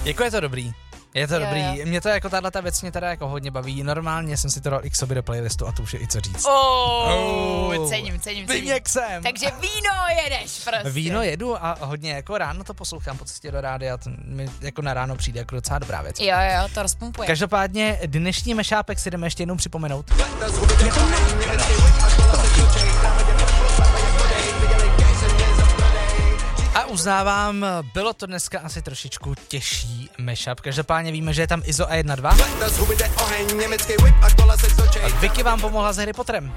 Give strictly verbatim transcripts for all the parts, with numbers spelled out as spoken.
Jako je to dobrý. Je to jo, dobrý. Jo. Mě to jako tato věc mě teda jako hodně baví. Normálně jsem si to dal i k sobě do playlistu a to už je i co říct. Oh, Oh. cením, cením, Ty cením. jak jsem. Takže víno jedeš prostě. Víno jedu a hodně jako ráno to poslouchám po cestě do rádia, to mi jako na ráno přijde jako docela dobrá věc. Jo, jo, to rozpumpuje. Každopádně dnešní mešápek si jdeme ještě jednou připomenout. A uznávám, bylo to dneska asi trošičku těžší mashup. Každopádně víme, že je tam Izo a jedna dva. A Vicky vám pomohla s Harry Potterem.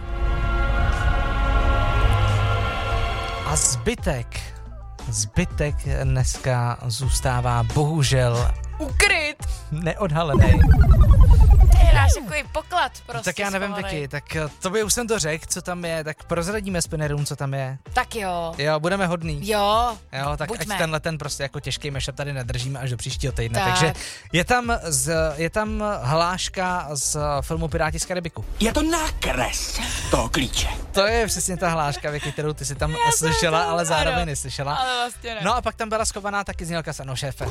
A zbytek, zbytek dneska zůstává bohužel ukryt. neodhalený. Ty dáš takový poklad prostě. Tak já nevím, schovaný. Vicky, tak tobě už jsem to řekl, co tam je, tak prozradíme spinnerům, co tam je. Tak jo. Jo, budeme hodný. Jo. Jo, tak buďme. ať tenhle ten prostě jako těžký mashup tady nedržíme až do příštího týdne. Tak. Takže je tam, z, je tam hláška z filmu Piráti z Karibiku. Je to nákres toho klíče. To je přesně ta hláška, Vicky, kterou ty si tam Já slyšela, to- ale zároveň ano. neslyšela. Ale vlastně ne. No a pak tam byla schovaná taky znělka Ano šéfe.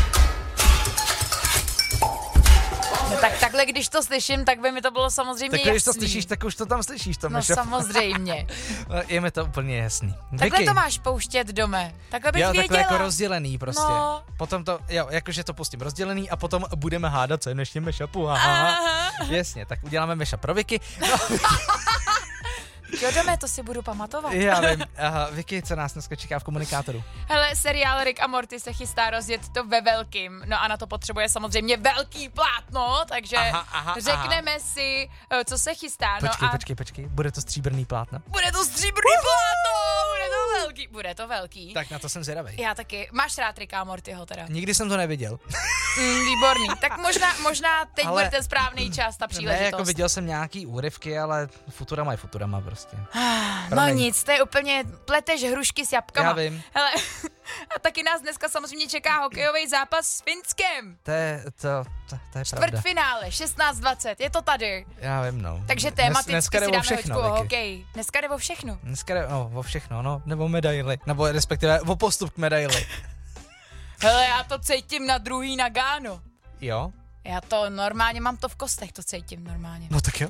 No tak takhle, když to slyším, tak by mi to bylo samozřejmě Tak jasný. když to slyšíš, tak už to tam slyšíš, to No mashup. samozřejmě. Je mi to úplně jasný. Takhle Vicky. to máš pouštět dome. Takhle bych Jo, věděla. takhle jako rozdělený prostě. No. Potom to, jo, jakože to pustím rozdělený a potom budeme hádat, co je dnešním mashupu. Aha. Aha. Jasně, tak uděláme mashup pro Vicky. No, Jo, dome, to si budu pamatovat. já vím. Aha, Vicky, co nás dneska čeká v komunikátoru? Hele, seriál Rick a Morty se chystá rozjet to ve velkým. No a na to potřebuje samozřejmě velký plátno, takže Aha, aha, řekneme aha. si, eh, co se chystá. Počkej, no a počkej, počkej, bude to stříbrný plátno? bude to stříbrný plátno, bude to velký, bude to velký. Tak na to jsem zvědavej. Já taky. Máš rád Ricka a Mortyho teda? Nikdy jsem to neviděl. Mm, výborný. Tak možná, možná teď Ale- bude ten správný čas, ta příležitost. Ne, jako viděl jsem nějaký úryvky, ale Futurama je Futurama prostě. No Promiň. nic, to je úplně, pleteš hrušky s jabkama. Já vím. Hele, a taky nás dneska samozřejmě čeká hokejový zápas s Finskem. To je, to, to, to je pravda. Čtvrtfinále, šestnáct dvacet, je to tady. Já vím, no. Takže Dnes- tématicky dneska si jde o dáme všechno, hoďku o Vicky. hokej. Dneska jde o všechno. Dneska jde, no, o všechno, no, nebo medaily, nebo respektive o postup k medaili. Hele, já to cítím na druhý Nagano. Jo? Já to normálně, mám to v kostech, to cítím normálně. No tak jo.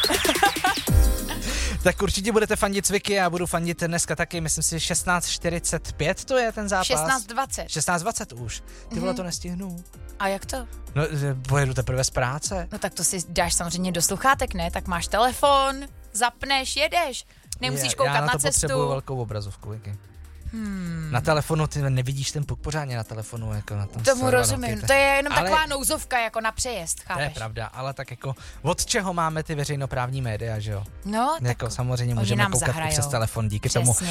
Tak určitě budete fandit Vicky, já budu fandit dneska taky, myslím si šestnáct čtyřicet pět to je ten zápas. šestnáct dvacet. šestnáct dvacet už. Ty vole, Mhm. to nestihnu. A jak to? No, že pojedu teprve z práce. No tak to si dáš samozřejmě do sluchátek, ne? Tak máš telefon, zapneš, jedeš. Nemusíš já, koukat já na na to cestu. potřebuju velkou obrazovku, Vicky. Hmm. Na telefonu ty nevidíš ten puk pořádně na telefonu, jako na tom Tomu sledovanou, rozumím, kyte. to je jenom Ale- taková nouzovka jako na přejezd, To chápeš? je pravda, ale tak jako od čeho máme ty veřejnoprávní média, že jo? No, Jako tak samozřejmě oni můžeme nám koukat i zahrajou. přes telefon díky Přesně tomu.